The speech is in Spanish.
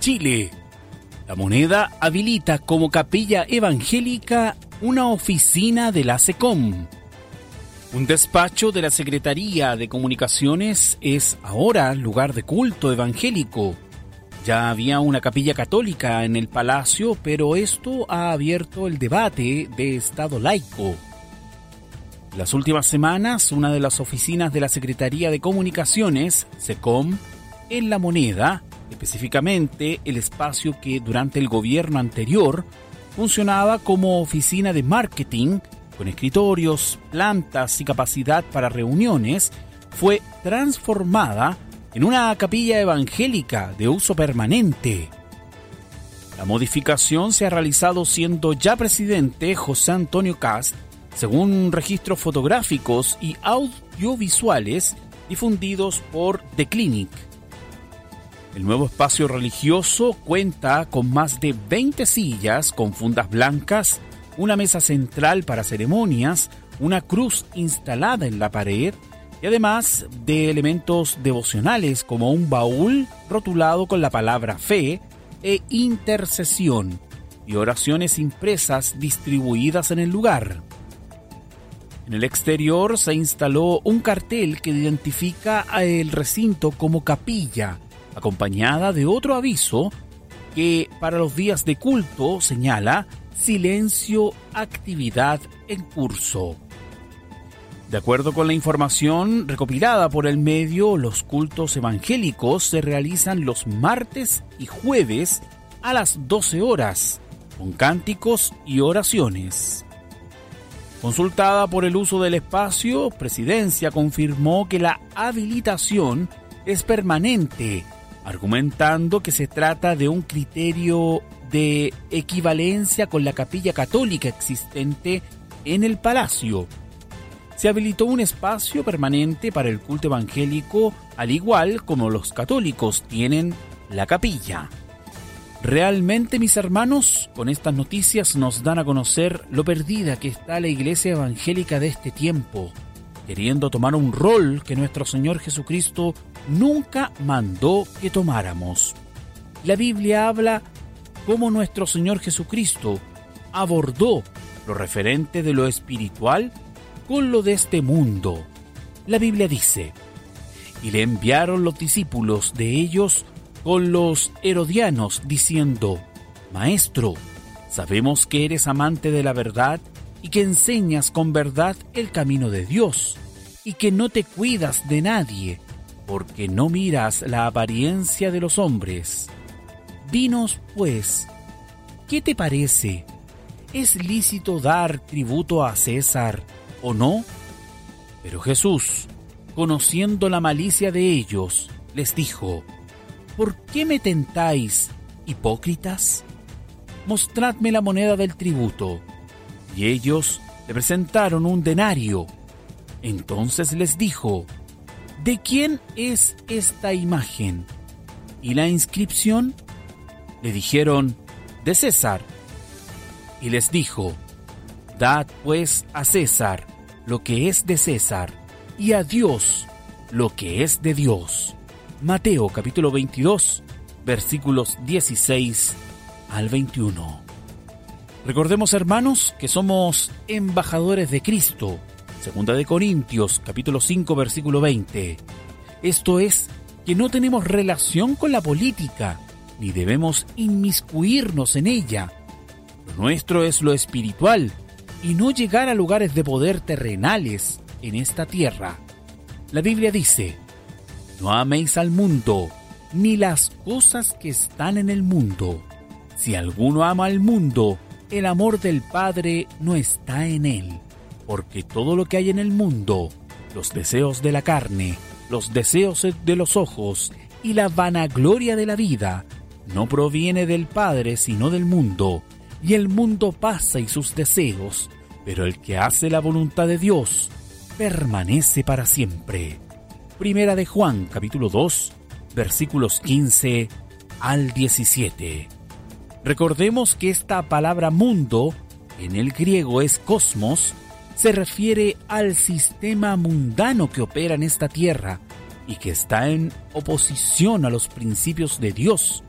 Chile. La Moneda habilita como capilla evangélica una oficina de la SECOM. Un despacho de la Secretaría de Comunicaciones es ahora lugar de culto evangélico. Ya había una capilla católica en el palacio, pero esto ha abierto el debate de Estado laico. En las últimas semanas, una de las oficinas de la Secretaría de Comunicaciones, SECOM, en La Moneda, específicamente el espacio que durante el gobierno anterior funcionaba como oficina de marketing, con escritorios, plantas y capacidad para reuniones, fue transformada en una capilla evangélica de uso permanente. La modificación se ha realizado siendo ya presidente José Antonio Kast, según registros fotográficos y audiovisuales difundidos por The Clinic. El nuevo espacio religioso cuenta con más de 20 sillas con fundas blancas, una mesa central para ceremonias, una cruz instalada en la pared y además de elementos devocionales como un baúl rotulado con la palabra fe e intercesión y oraciones impresas distribuidas en el lugar. En el exterior se instaló un cartel que identifica el recinto como capilla, acompañada de otro aviso que para los días de culto señala silencio, actividad en curso. De acuerdo con la información recopilada por el medio, los cultos evangélicos se realizan los martes y jueves a las 12 horas, con cánticos y oraciones. Consultada por el uso del espacio, Presidencia confirmó que la habilitación es permanente, argumentando que se trata de un criterio de equivalencia con la capilla católica existente en el palacio. Se habilitó un espacio permanente para el culto evangélico, al igual como los católicos tienen la capilla. Realmente, mis hermanos, con estas noticias nos dan a conocer lo perdida que está la iglesia evangélica de este tiempo, queriendo tomar un rol que nuestro Señor Jesucristo nunca mandó que tomáramos. La Biblia habla cómo nuestro Señor Jesucristo abordó lo referente de lo espiritual con lo de este mundo. La Biblia dice: y le enviaron los discípulos de ellos con los herodianos, diciendo: Maestro, sabemos que eres amante de la verdad y que enseñas con verdad el camino de Dios, y que no te cuidas de nadie, porque no miras la apariencia de los hombres. Dinos, pues, ¿qué te parece? ¿Es lícito dar tributo a César o no? Pero Jesús, conociendo la malicia de ellos, les dijo: ¿por qué me tentáis, hipócritas? Mostradme la moneda del tributo. Y ellos le presentaron un denario. Entonces les dijo: ¿de quién es esta imagen? ¿Y la inscripción? Le dijeron: de César. Y les dijo: dad pues a César lo que es de César, y a Dios lo que es de Dios. Mateo capítulo 22, versículos 16 al 21. Recordemos, hermanos, que somos embajadores de Cristo. Segunda de Corintios capítulo 5, versículo 20. Esto es, que no tenemos relación con la política, ni debemos inmiscuirnos en ella. Lo nuestro es lo espiritual, y no llegar a lugares de poder terrenales en esta tierra. La Biblia dice: no améis al mundo, ni las cosas que están en el mundo. Si alguno ama al mundo, el amor del Padre no está en él. Porque todo lo que hay en el mundo, los deseos de la carne, los deseos de los ojos y la vanagloria de la vida, no proviene del Padre sino del mundo. Y el mundo pasa y sus deseos, pero el que hace la voluntad de Dios permanece para siempre. Primera de Juan, capítulo 2, versículos 15 al 17. Recordemos que esta palabra mundo, en el griego es cosmos, se refiere al sistema mundano que opera en esta tierra y que está en oposición a los principios de Dios,